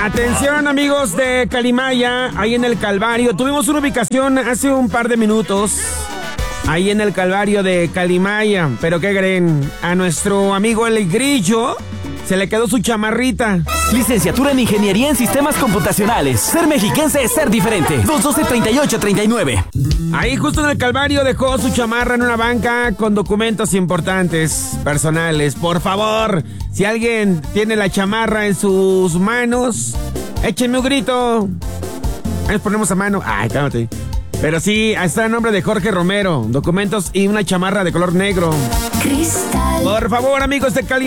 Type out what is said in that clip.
Atención, amigos de Calimaya, ahí en el Calvario. Tuvimos una ubicación hace un par de minutos, ahí en el Calvario de Calimaya. Pero ¿qué creen? A nuestro amigo el Grillo se le quedó su chamarrita. Licenciatura en Ingeniería en Sistemas Computacionales. Ser mexiquense es ser diferente. 212-3839. Ahí justo en el Calvario dejó su chamarra en una banca con documentos importantes, personales. Por favor, si alguien tiene la chamarra en sus manos, échenme un grito. Ahí nos ponemos a mano. Ay, cálmate. Pero sí, ahí está el nombre de Jorge Romero. Documentos y una chamarra de color negro. Cristal. Por favor, amigos de Cali.